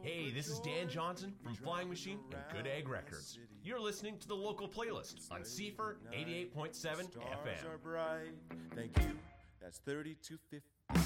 Hey, this is Dan Johnson from Flying Machine and Good Egg Records. You're listening to the local playlist on CFR 88.7 FM. Stars are bright. Thank you. That's 3250.